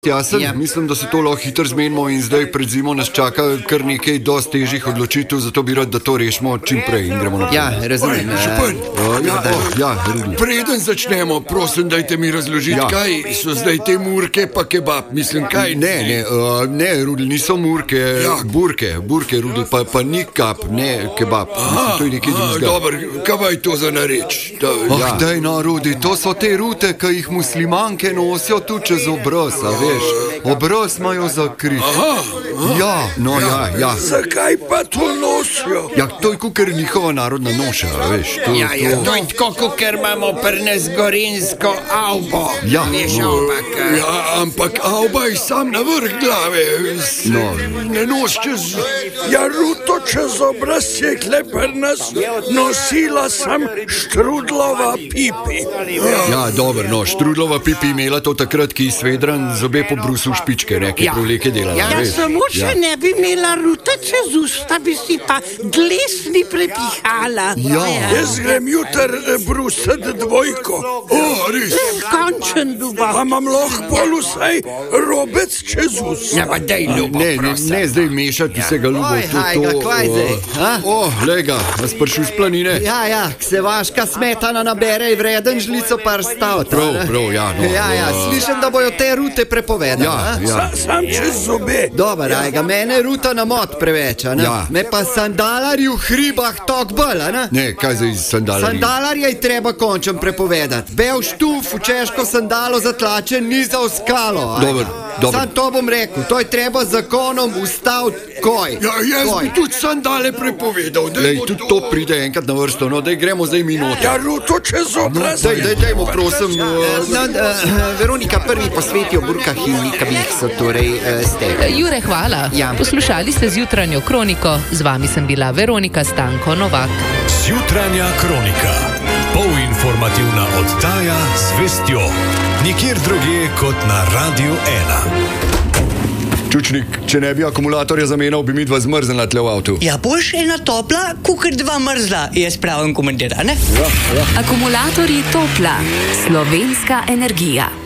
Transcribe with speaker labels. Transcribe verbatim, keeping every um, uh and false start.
Speaker 1: Jasen, ja. Mislim, da se to lahko hitro zmenimo in zdaj pred zimo nas čaka kar nekaj dosti težjih odločitev, zato bi rad, da to rešimo čim prej in gremo naprej.
Speaker 2: Ja, razumem.
Speaker 1: Župan, ja, oh, ja, preden začnemo, prosim, dajte mi razložiti, ja. Kaj so zdaj te murke pa kebab, mislim, kaj? Ne, ne, uh, ne, Rudel, niso murke, ja. burke, burke, Rudel, pa, pa ni kap, ne kebab. Mislim, to je nekaj drugega. Dobar, kaj je to za nareč? Da, oh, ja. Daj, no, Rudel, to so te rute, ki jih muslimanke nosijo tu čez obraz, a veš? Obraz imajo zakrit. Aha, aha. Ja, no ja, ja, ja.
Speaker 3: Zakaj pa to nosijo?
Speaker 1: Ja, to je kukor njihova narodna noša, veš. To,
Speaker 2: ja, ja,
Speaker 1: to...
Speaker 2: to je tako, kukor imamo pri nas gorenjsko avbo.
Speaker 1: Ja,
Speaker 2: veš,
Speaker 1: no.
Speaker 2: avbak.
Speaker 3: Ja, ampak avba je sam na vrh glave.
Speaker 1: No. Ne
Speaker 3: nos čez... Ja, ruto čez obraz je kle pri nas nosila sam Štrudlova pipi.
Speaker 1: Ja, ja dobro, no, Štrudlova pipi imela to takrat, ki svedran zobe po brusu špičke, neke ja. Proleke delala.
Speaker 4: Ja, ja samo če ja. Ne bi imela ruta čez usta, bi si pa glesni prepihala.
Speaker 1: Ja.
Speaker 3: Jaz grem jutar brusat dvojko. O, res.
Speaker 4: Končen duba.
Speaker 3: A imam lahko pol vsaj robec čez usta.
Speaker 2: Ja, pa dej ljubo,
Speaker 1: ne, ne, ne zdaj mešati ja. Vsega ljubo.
Speaker 2: Oj, hajga, kvaj zdaj?
Speaker 1: O, oh, lega, nas pršil z planine.
Speaker 2: Ja, ja, se vaška smetana nabere in vreden žlico par stavt.
Speaker 1: Prav, prav, ja, no.
Speaker 2: Ja, ja, slišem, da bojo te rute prepovedali.
Speaker 1: Ja, ja.
Speaker 3: Sam čez zobe.
Speaker 2: Dobar, ja. Ajga, mene ruta na mod preveč, a ne?
Speaker 1: Ja.
Speaker 2: Me pa sandalari v hribah tok bolj, a ne?
Speaker 1: Ne, kaj zdaj sandalari?
Speaker 2: Sandalarja je treba končem prepovedati. Bel štuf v češko sandalo zatlačen ni za oskalo.
Speaker 1: Dobar, dobar.
Speaker 2: Sam to bom rekel, to je treba zakonom ustaviti koj.
Speaker 3: Ja, jaz koj. Bi tudi sandale prepovedal.
Speaker 1: Lej, tudi to pride enkrat na vrsto, no, daj gremo zdaj mi noter.
Speaker 3: Ja, ruto čez obraz.
Speaker 1: No, daj, daj, dajmo, prosim.
Speaker 2: Ja, uh, no, uh, Veronika prvi posveti o burkah in kabih so torej uh, ste.
Speaker 5: Jure, hvala. Ja. Poslušali ste Zjutranjo kroniko. Z vami sem bila Veronika Stanko Novak.
Speaker 6: Zjutranja kronika. Polinformativna oddaja z vestjo. Nikjer drugje kot na Radiu ena.
Speaker 1: Čučnik, če ne bi akumulatorja zamenjal, bi mi dva zmrznila tle v avtu.
Speaker 7: Ja, boš ena topla, kukor dva mrzla, jaz pravim komentar, ne?
Speaker 1: Ja, ja.
Speaker 8: Akumulatorji Topla, slovenska energija.